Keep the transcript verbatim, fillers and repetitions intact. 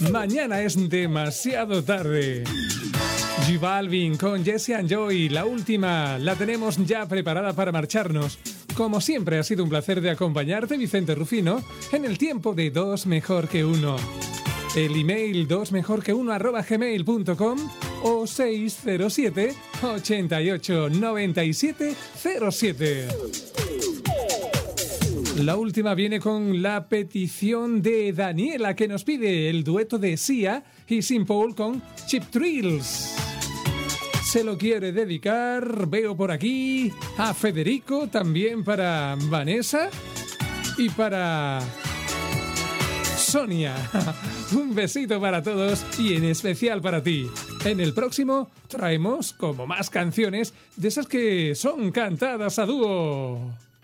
Mañana es demasiado tarde. J Balvin con Jesse and Joy, la última, la tenemos ya preparada para marcharnos. Como siempre, ha sido un placer de acompañarte, Vicente Rufino, en el tiempo de Dos Mejor Que Uno. El email dos mejor que uno arroba gmail punto com o seis cero siete, ochenta y ocho, noventa y siete cero siete. La última viene con la petición de Daniela, que nos pide el dueto de Sia y Simple con Cheap Thrills. Se lo quiere dedicar, veo por aquí, a Federico, también para Vanessa y para Sonia. Un besito para todos y en especial para ti. En el próximo traemos como más canciones de esas que son cantadas a dúo.